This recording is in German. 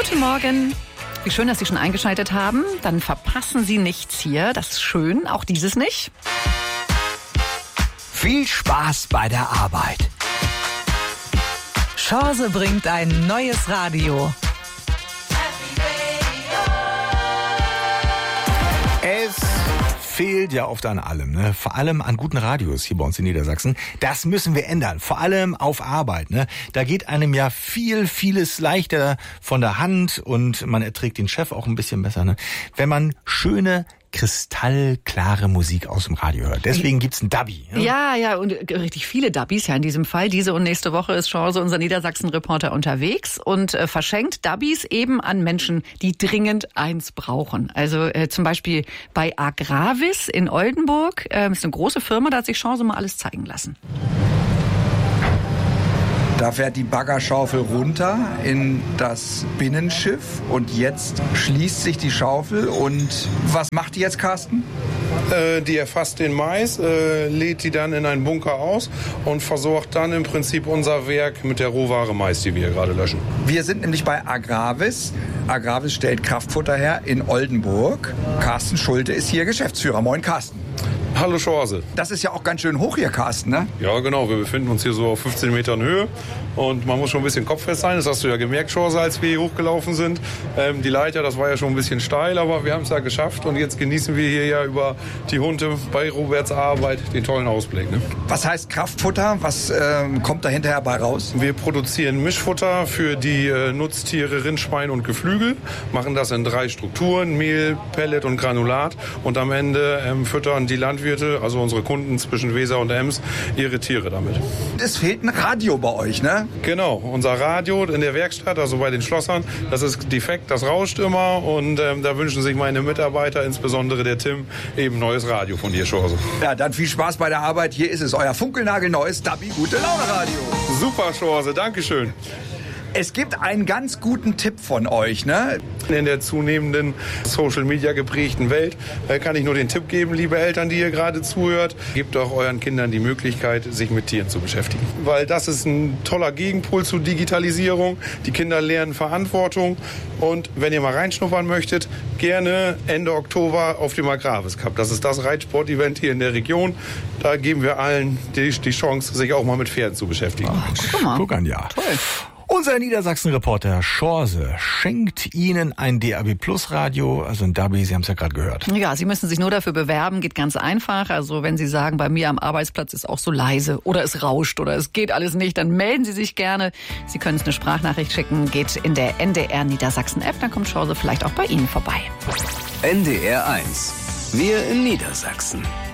Guten Morgen. Wie schön, dass Sie schon eingeschaltet haben. Dann verpassen Sie nichts hier. Das ist schön, auch dieses nicht. Viel Spaß bei der Arbeit. Chance bringt ein neues Radio. Es fehlt ja oft an allem, ne? Vor allem an guten Radios hier bei uns in Niedersachsen. Das müssen wir ändern, vor allem auf Arbeit, ne? Da geht einem ja vieles leichter von der Hand und man erträgt den Chef auch ein bisschen besser, ne? Wenn man schöne, kristallklare Musik aus dem Radio hört. Deswegen gibt's ein Dubby. Ja, und richtig viele Dubbys ja in diesem Fall. Diese und nächste Woche ist Chance, unser Niedersachsen-Reporter, unterwegs und verschenkt Dubbys eben an Menschen, die dringend eins brauchen. Also zum Beispiel bei Agravis in Oldenburg. Ist eine große Firma, da hat sich Chance mal alles zeigen lassen. Da fährt die Baggerschaufel runter in das Binnenschiff und jetzt schließt sich die Schaufel. Und was macht die jetzt, Carsten? Die erfasst den Mais, lädt die dann in einen Bunker aus und versorgt dann im Prinzip unser Werk mit der Rohware Mais, die wir hier gerade löschen. Wir sind nämlich bei Agravis. Agravis stellt Kraftfutter her in Oldenburg. Carsten Schulte ist hier Geschäftsführer. Moin, Carsten. Hallo Chance. Das ist ja auch ganz schön hoch hier, Carsten, ne? Ja, genau. Wir befinden uns hier so auf 15 Metern Höhe und man muss schon ein bisschen kopffest sein. Das hast du ja gemerkt, Chance, als wir hier hochgelaufen sind. Die Leiter, das war ja schon ein bisschen steil, aber wir haben es ja geschafft und jetzt genießen wir hier ja über die Hunde bei Roberts Arbeit den tollen Ausblick. Ne? Was heißt Kraftfutter? Was kommt da hinterher bei raus? Wir produzieren Mischfutter für die Nutztiere Rindschwein und Geflügel, machen das in 3 Strukturen, Mehl, Pellet und Granulat und am Ende füttern die Landwirte, also unsere Kunden zwischen Weser und Ems, ihre Tiere damit. Es fehlt ein Radio bei euch, ne? Genau, unser Radio in der Werkstatt, also bei den Schlossern, das ist defekt, das rauscht immer und da wünschen sich meine Mitarbeiter, insbesondere der Tim, eben neues Radio von dir, Chance. Ja, dann viel Spaß bei der Arbeit. Hier ist es, euer funkelnagelneues Dubby Gute Laune Radio. Super, Chance, Dankeschön. Es gibt einen ganz guten Tipp von euch, ne? In der zunehmenden Social-Media geprägten Welt kann ich nur den Tipp geben, liebe Eltern, die ihr gerade zuhört, gebt auch euren Kindern die Möglichkeit, sich mit Tieren zu beschäftigen. Weil das ist ein toller Gegenpol zur Digitalisierung. Die Kinder lernen Verantwortung und wenn ihr mal reinschnuppern möchtet, gerne Ende Oktober auf dem Agravis Cup. Das ist das Reitsport-Event hier in der Region. Da geben wir allen die Chance, sich auch mal mit Pferden zu beschäftigen. Guck an, ja. Toll. Unser Niedersachsen-Reporter Chance schenkt Ihnen ein DAB Plus Radio, also ein Dubby, Sie haben es ja gerade gehört. Ja, Sie müssen sich nur dafür bewerben, geht ganz einfach. Also wenn Sie sagen, bei mir am Arbeitsplatz ist auch so leise oder es rauscht oder es geht alles nicht, dann melden Sie sich gerne. Sie können uns eine Sprachnachricht schicken, geht in der NDR Niedersachsen App, dann kommt Chance vielleicht auch bei Ihnen vorbei. NDR 1. Wir in Niedersachsen.